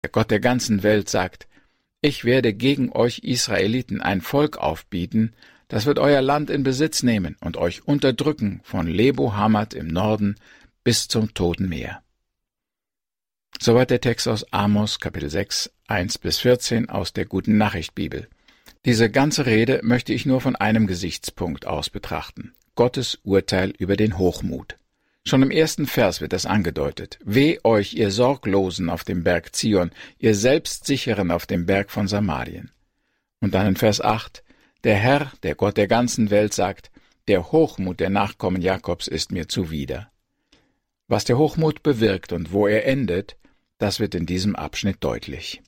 Der Gott der ganzen Welt sagt: Ich werde gegen euch Israeliten ein Volk aufbieten, das wird euer Land in Besitz nehmen und euch unterdrücken von Lebo Hamat im Norden bis zum Toten Meer. Soweit der Text aus Amos, Kapitel 6, 1-14 aus der Guten Nachricht Bibel. Diese ganze Rede möchte ich nur von einem Gesichtspunkt aus betrachten: Gottes Urteil über den Hochmut. Schon im ersten Vers wird das angedeutet. Weh euch, ihr Sorglosen auf dem Berg Zion, ihr Selbstsicheren auf dem Berg von Samarien. Und dann in Vers 8, der Herr, der Gott der ganzen Welt, sagt: Der Hochmut der Nachkommen Jakobs ist mir zuwider. Was der Hochmut bewirkt und wo er endet, das wird in diesem Abschnitt deutlich.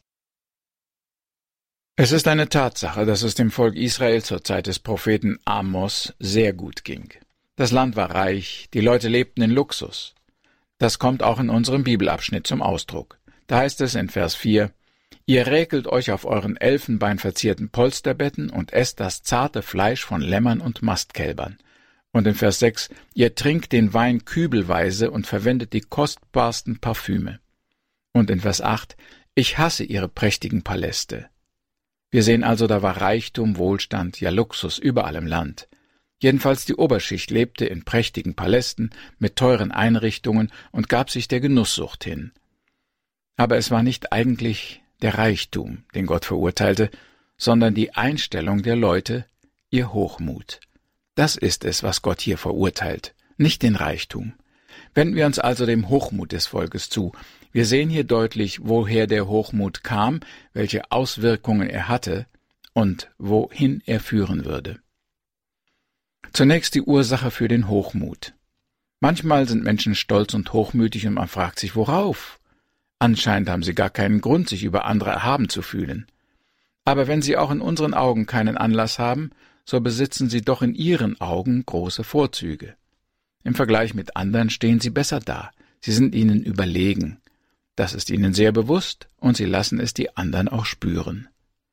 Es ist eine Tatsache, dass es dem Volk Israel zur Zeit des Propheten Amos sehr gut ging. Das Land war reich, die Leute lebten in Luxus. Das kommt auch in unserem Bibelabschnitt zum Ausdruck. Da heißt es in Vers 4, Ihr räkelt euch auf euren elfenbeinverzierten Polsterbetten und esst das zarte Fleisch von Lämmern und Mastkälbern. Und in Vers 6, Ihr trinkt den Wein kübelweise und verwendet die kostbarsten Parfüme. Und in Vers 8, Ich hasse ihre prächtigen Paläste. Wir sehen also, da war Reichtum, Wohlstand, ja Luxus überall im Land. Jedenfalls die Oberschicht lebte in prächtigen Palästen mit teuren Einrichtungen und gab sich der Genusssucht hin. Aber es war nicht eigentlich der Reichtum, den Gott verurteilte, sondern die Einstellung der Leute, ihr Hochmut. Das ist es, was Gott hier verurteilt, nicht den Reichtum. Wenden wir uns also dem Hochmut des Volkes zu. Wir sehen hier deutlich, woher der Hochmut kam, welche Auswirkungen er hatte und wohin er führen würde. Zunächst die Ursache für den Hochmut. Manchmal sind Menschen stolz und hochmütig und man fragt sich, worauf? Anscheinend haben sie gar keinen Grund, sich über andere erhaben zu fühlen. Aber wenn sie auch in unseren Augen keinen Anlass haben, so besitzen sie doch in ihren Augen große Vorzüge. Im Vergleich mit anderen stehen sie besser da, sie sind ihnen überlegen. Das ist ihnen sehr bewusst und sie lassen es die anderen auch spüren.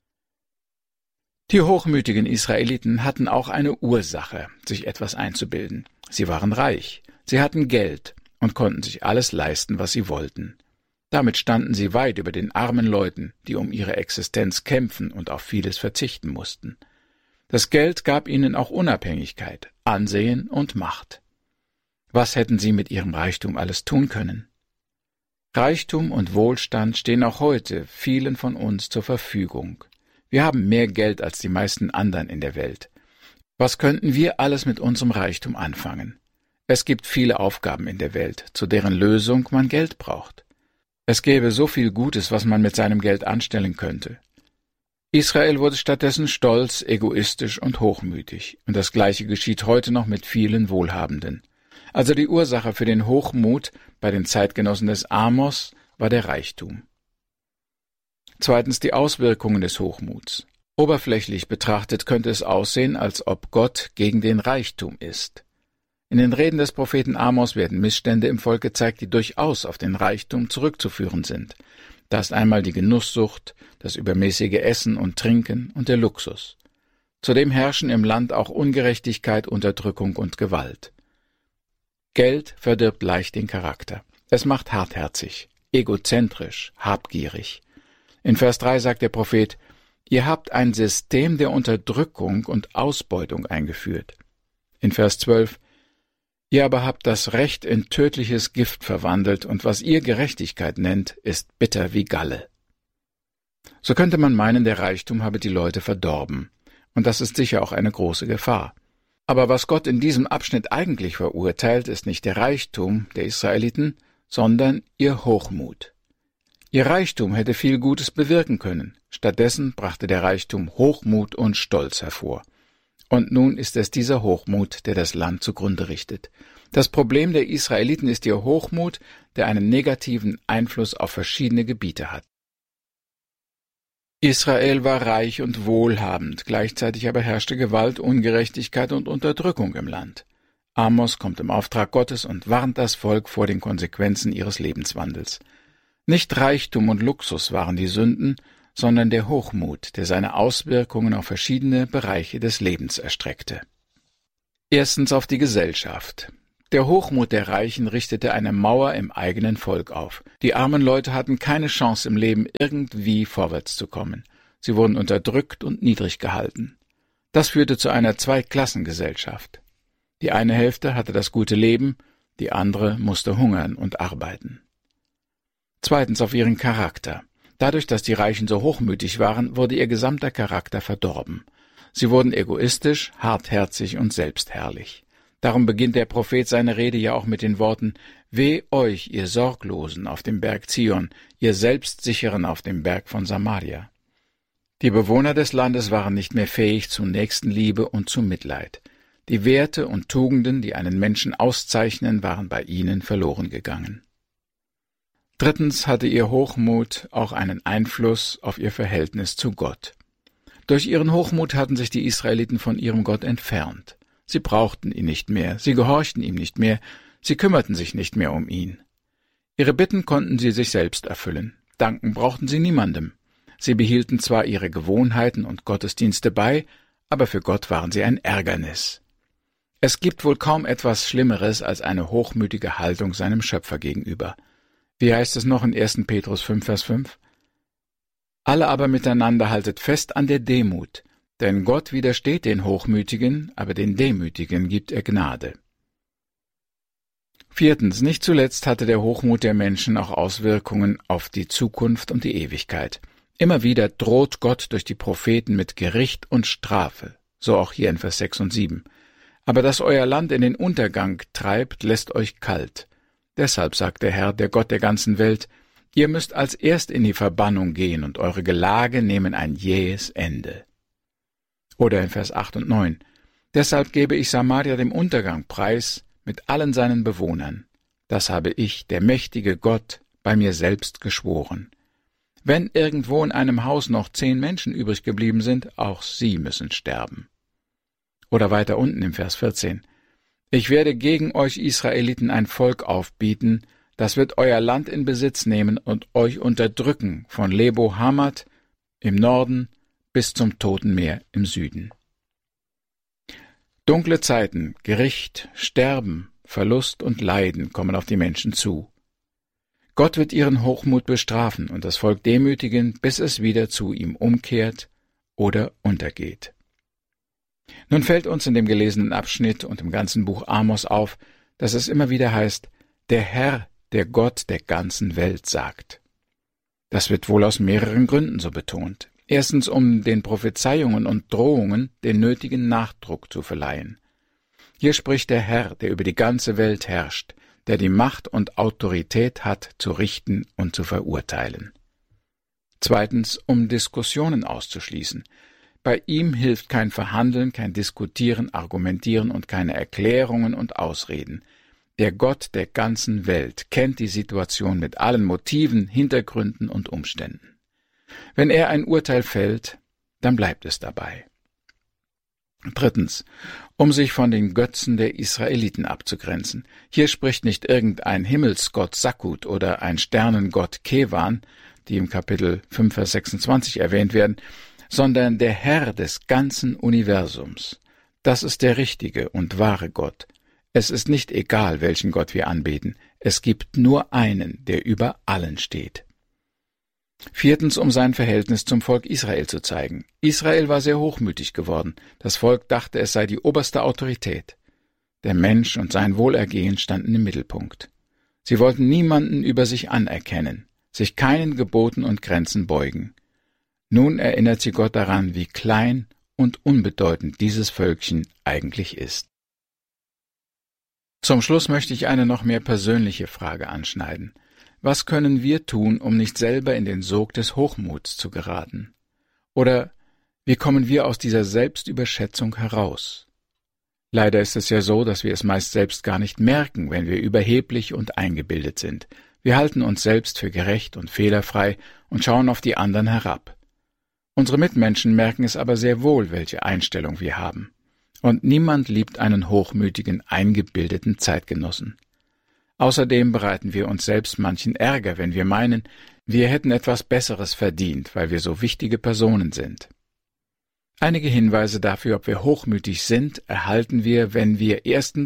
Die hochmütigen Israeliten hatten auch eine Ursache, sich etwas einzubilden. Sie waren reich, sie hatten Geld und konnten sich alles leisten, was sie wollten. Damit standen sie weit über den armen Leuten, die um ihre Existenz kämpfen und auf vieles verzichten mussten. Das Geld gab ihnen auch Unabhängigkeit, Ansehen und Macht. Was hätten sie mit ihrem Reichtum alles tun können? Reichtum und Wohlstand stehen auch heute vielen von uns zur Verfügung. Wir haben mehr Geld als die meisten anderen in der Welt. Was könnten wir alles mit unserem Reichtum anfangen? Es gibt viele Aufgaben in der Welt, zu deren Lösung man Geld braucht. Es gäbe so viel Gutes, was man mit seinem Geld anstellen könnte. Israel wurde stattdessen stolz, egoistisch und hochmütig, und das Gleiche geschieht heute noch mit vielen Wohlhabenden. Also die Ursache für den Hochmut bei den Zeitgenossen des Amos war der Reichtum. Zweitens die Auswirkungen des Hochmuts. Oberflächlich betrachtet könnte es aussehen, als ob Gott gegen den Reichtum ist. In den Reden des Propheten Amos werden Missstände im Volk gezeigt, die durchaus auf den Reichtum zurückzuführen sind. Da ist einmal die Genusssucht, das übermäßige Essen und Trinken und der Luxus. Zudem herrschen im Land auch Ungerechtigkeit, Unterdrückung und Gewalt. Geld verdirbt leicht den Charakter. Es macht hartherzig, egozentrisch, habgierig. In Vers 3 sagt der Prophet, ihr habt ein System der Unterdrückung und Ausbeutung eingeführt. In Vers 12, ihr aber habt das Recht in tödliches Gift verwandelt, und was ihr Gerechtigkeit nennt, ist bitter wie Galle. So könnte man meinen, der Reichtum habe die Leute verdorben. Und das ist sicher auch eine große Gefahr. Aber was Gott in diesem Abschnitt eigentlich verurteilt, ist nicht der Reichtum der Israeliten, sondern ihr Hochmut. Ihr Reichtum hätte viel Gutes bewirken können. Stattdessen brachte der Reichtum Hochmut und Stolz hervor. Und nun ist es dieser Hochmut, der das Land zugrunde richtet. Das Problem der Israeliten ist ihr Hochmut, der einen negativen Einfluss auf verschiedene Gebiete hat. Israel war reich und wohlhabend, gleichzeitig aber herrschte Gewalt, Ungerechtigkeit und Unterdrückung im Land. Amos kommt im Auftrag Gottes und warnt das Volk vor den Konsequenzen ihres Lebenswandels. Nicht Reichtum und Luxus waren die Sünden, sondern der Hochmut, der seine Auswirkungen auf verschiedene Bereiche des Lebens erstreckte. Erstens auf die Gesellschaft. Der Hochmut der Reichen richtete eine Mauer im eigenen Volk auf. Die armen Leute hatten keine Chance im Leben, irgendwie vorwärts zu kommen. Sie wurden unterdrückt und niedrig gehalten. Das führte zu einer Zweiklassengesellschaft. Die eine Hälfte hatte das gute Leben, die andere musste hungern und arbeiten. Zweitens auf ihren Charakter. Dadurch, dass die Reichen so hochmütig waren, wurde ihr gesamter Charakter verdorben. Sie wurden egoistisch, hartherzig und selbstherrlich. Darum beginnt der Prophet seine Rede ja auch mit den Worten: Weh euch, ihr Sorglosen auf dem Berg Zion, ihr Selbstsicheren auf dem Berg von Samaria. Die Bewohner des Landes waren nicht mehr fähig zu Nächstenliebe und zu Mitleid. Die Werte und Tugenden, die einen Menschen auszeichnen, waren bei ihnen verloren gegangen. Drittens hatte ihr Hochmut auch einen Einfluss auf ihr Verhältnis zu Gott. Durch ihren Hochmut hatten sich die Israeliten von ihrem Gott entfernt. Sie brauchten ihn nicht mehr, sie gehorchten ihm nicht mehr, sie kümmerten sich nicht mehr um ihn. Ihre Bitten konnten sie sich selbst erfüllen, danken brauchten sie niemandem. Sie behielten zwar ihre Gewohnheiten und Gottesdienste bei, aber für Gott waren sie ein Ärgernis. Es gibt wohl kaum etwas Schlimmeres als eine hochmütige Haltung seinem Schöpfer gegenüber. Wie heißt es noch in 1. Petrus 5, Vers 5? Alle aber miteinander haltet fest an der Demut, denn Gott widersteht den Hochmütigen, aber den Demütigen gibt er Gnade. Viertens, nicht zuletzt hatte der Hochmut der Menschen auch Auswirkungen auf die Zukunft und die Ewigkeit. Immer wieder droht Gott durch die Propheten mit Gericht und Strafe, so auch hier in Vers 6 und 7. Aber dass euer Land in den Untergang treibt, lässt euch kalt. Deshalb sagt der Herr, der Gott der ganzen Welt: Ihr müsst als erst in die Verbannung gehen, und eure Gelage nehmen ein jähes Ende. Oder in Vers 8 und 9. Deshalb gebe ich Samaria dem Untergang preis mit allen seinen Bewohnern. Das habe ich, der mächtige Gott, bei mir selbst geschworen. Wenn irgendwo in einem Haus noch 10 Menschen übrig geblieben sind, auch sie müssen sterben. Oder weiter unten im Vers 14. Ich werde gegen euch Israeliten ein Volk aufbieten, das wird euer Land in Besitz nehmen und euch unterdrücken, von Lebo Hamat im Norden bis zum Toten Meer im Süden. Dunkle Zeiten, Gericht, Sterben, Verlust und Leiden kommen auf die Menschen zu. Gott wird ihren Hochmut bestrafen und das Volk demütigen, bis es wieder zu ihm umkehrt oder untergeht. Nun fällt uns in dem gelesenen Abschnitt und im ganzen Buch Amos auf, dass es immer wieder heißt: Der Herr, der Gott der ganzen Welt sagt. Das wird wohl aus mehreren Gründen so betont. Erstens, um den Prophezeiungen und Drohungen den nötigen Nachdruck zu verleihen. Hier spricht der Herr, der über die ganze Welt herrscht, der die Macht und Autorität hat, zu richten und zu verurteilen. Zweitens, um Diskussionen auszuschließen. Bei ihm hilft kein Verhandeln, kein Diskutieren, Argumentieren und keine Erklärungen und Ausreden. Der Gott der ganzen Welt kennt die Situation mit allen Motiven, Hintergründen und Umständen. Wenn er ein Urteil fällt, dann bleibt es dabei. Drittens, um sich von den Götzen der Israeliten abzugrenzen. Hier spricht nicht irgendein Himmelsgott Sakut oder ein Sternengott Kewan, die im Kapitel 5, Vers 26 erwähnt werden, sondern der Herr des ganzen Universums. Das ist der richtige und wahre Gott. Es ist nicht egal, welchen Gott wir anbeten. Es gibt nur einen, der über allen steht. Viertens, um sein Verhältnis zum Volk Israel zu zeigen. Israel war sehr hochmütig geworden. Das Volk dachte, es sei die oberste Autorität. Der Mensch und sein Wohlergehen standen im Mittelpunkt. Sie wollten niemanden über sich anerkennen, sich keinen Geboten und Grenzen beugen. Nun erinnert sie Gott daran, wie klein und unbedeutend dieses Völkchen eigentlich ist. Zum Schluss möchte ich eine noch mehr persönliche Frage anschneiden. Was können wir tun, um nicht selber in den Sog des Hochmuts zu geraten? Oder wie kommen wir aus dieser Selbstüberschätzung heraus? Leider ist es ja so, dass wir es meist selbst gar nicht merken, wenn wir überheblich und eingebildet sind. Wir halten uns selbst für gerecht und fehlerfrei und schauen auf die anderen herab. Unsere Mitmenschen merken es aber sehr wohl, welche Einstellung wir haben. Und niemand liebt einen hochmütigen, eingebildeten Zeitgenossen. Außerdem bereiten wir uns selbst manchen Ärger, wenn wir meinen, wir hätten etwas Besseres verdient, weil wir so wichtige Personen sind. Einige Hinweise dafür, ob wir hochmütig sind, erhalten wir, wenn wir erstens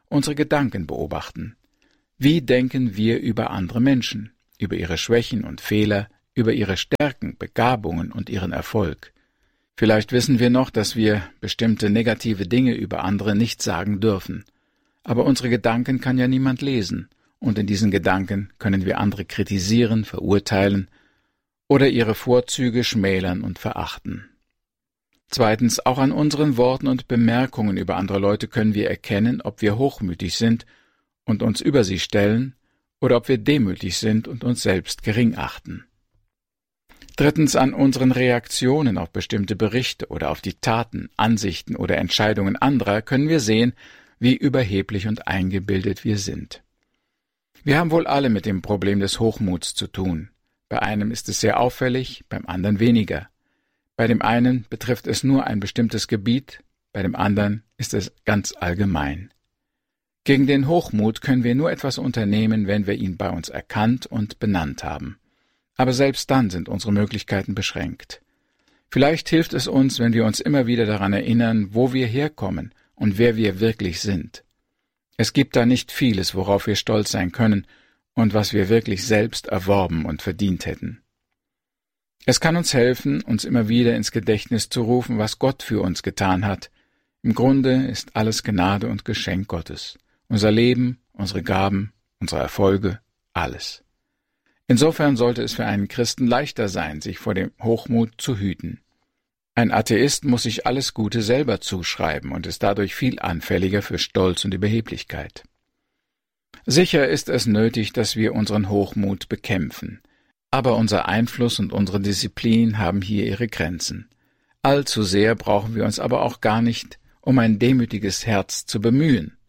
unsere Gedanken beobachten. Wie denken wir über andere Menschen, über ihre Schwächen und Fehler, über ihre Stärken, Begabungen und ihren Erfolg? Vielleicht wissen wir noch, dass wir bestimmte negative Dinge über andere nicht sagen dürfen. Aber unsere Gedanken kann ja niemand lesen, und in diesen Gedanken können wir andere kritisieren, verurteilen oder ihre Vorzüge schmälern und verachten. Zweitens, auch an unseren Worten und Bemerkungen über andere Leute können wir erkennen, ob wir hochmütig sind und uns über sie stellen, oder ob wir demütig sind und uns selbst gering achten. Drittens, an unseren Reaktionen auf bestimmte Berichte oder auf die Taten, Ansichten oder Entscheidungen anderer können wir sehen, wie überheblich und eingebildet wir sind. Wir haben wohl alle mit dem Problem des Hochmuts zu tun. Bei einem ist es sehr auffällig, beim anderen weniger. Bei dem einen betrifft es nur ein bestimmtes Gebiet, bei dem anderen ist es ganz allgemein. Gegen den Hochmut können wir nur etwas unternehmen, wenn wir ihn bei uns erkannt und benannt haben. Aber selbst dann sind unsere Möglichkeiten beschränkt. Vielleicht hilft es uns, wenn wir uns immer wieder daran erinnern, wo wir herkommen und wer wir wirklich sind. Es gibt da nicht vieles, worauf wir stolz sein können und was wir wirklich selbst erworben und verdient hätten. Es kann uns helfen, uns immer wieder ins Gedächtnis zu rufen, was Gott für uns getan hat. Im Grunde ist alles Gnade und Geschenk Gottes. Unser Leben, unsere Gaben, unsere Erfolge, alles. Insofern sollte es für einen Christen leichter sein, sich vor dem Hochmut zu hüten. Ein Atheist muss sich alles Gute selber zuschreiben und ist dadurch viel anfälliger für Stolz und Überheblichkeit. Sicher ist es nötig, dass wir unseren Hochmut bekämpfen, aber unser Einfluss und unsere Disziplin haben hier ihre Grenzen. Allzu sehr brauchen wir uns aber auch gar nicht um ein demütiges Herz zu bemühen.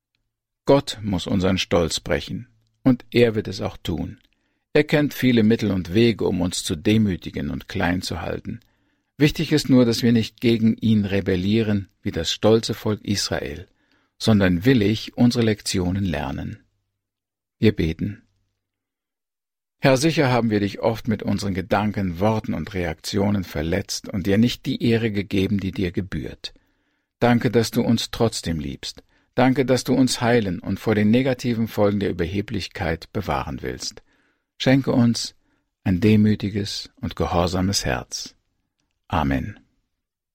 Gott muss unseren Stolz brechen, und er wird es auch tun. Er kennt viele Mittel und Wege, um uns zu demütigen und klein zu halten. Wichtig ist nur, dass wir nicht gegen ihn rebellieren, wie das stolze Volk Israel, sondern willig unsere Lektionen lernen. Wir beten. Herr, sicher haben wir dich oft mit unseren Gedanken, Worten und Reaktionen verletzt und dir nicht die Ehre gegeben, die dir gebührt. Danke, dass du uns trotzdem liebst. Danke, dass du uns heilen und vor den negativen Folgen der Überheblichkeit bewahren willst. Schenke uns ein demütiges und gehorsames Herz. Amen.